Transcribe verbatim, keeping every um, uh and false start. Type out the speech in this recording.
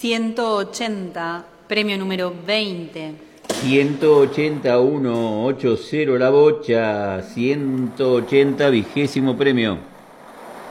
ciento ochenta, premio número veinte. ciento ochenta, uno ochenta la bocha, ciento ochenta, vigésimo premio.